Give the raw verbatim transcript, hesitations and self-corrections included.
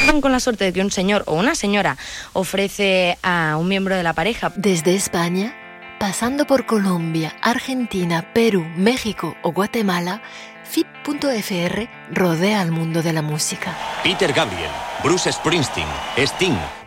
con la suerte de que un señor o una señora ofrece a un miembro de la pareja. Desde España, pasando por Colombia, Argentina, Perú, México o Guatemala, F I P punto F R rodea al mundo de la música. Peter Gabriel, Bruce Springsteen, Sting,